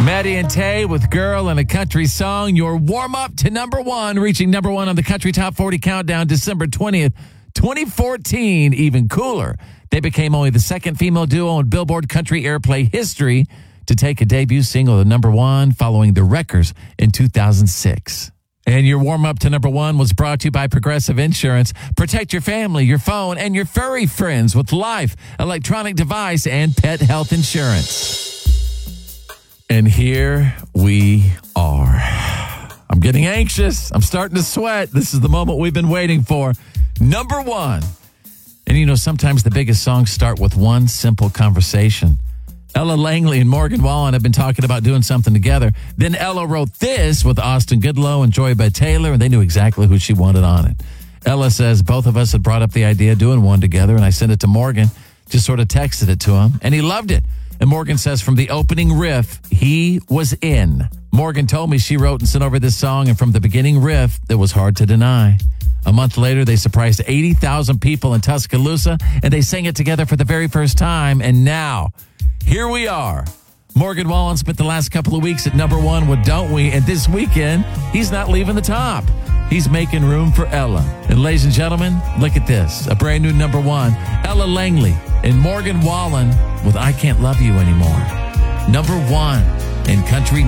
Maddie and Tay with Girl and a Country Song. Your warm-up to number one, reaching number one on the Country Top 40 Countdown December 20th, 2014. Even cooler, they became only the second female duo in Billboard Country Airplay history to take a debut single to number one following the Wreckers in 2006. And your warm-up to number one was brought to you by Progressive Insurance. Protect your family, your phone, and your furry friends with life, electronic device, and pet health insurance. And here we are. I'm getting anxious. I'm starting to sweat. This is the moment we've been waiting for. Number one. And you know, sometimes the biggest songs start with one simple conversation. Ella Langley and Morgan Wallen have been talking about doing something together. Then Ella wrote this with Austin Goodloe and Joy Beth Taylor, and they knew exactly who she wanted on it. Ella says both of us had brought up the idea of doing one together, and I sent it to Morgan, just sort of texted it to him, and he loved it. And Morgan says from the opening riff, he was in. Morgan told me she wrote and sent over this song, and from the beginning riff, it was hard to deny. A month later, they surprised 80,000 people in Tuscaloosa, and they sang it together for the very first time. And now, here we are. Morgan Wallen spent the last couple of weeks at number one with Don't We? And this weekend, he's not leaving the top. He's making room for Ella. And ladies and gentlemen, look at this. A brand new number one. Ella Langley and Morgan Wallen with I Can't Love You Anymore. Number one in country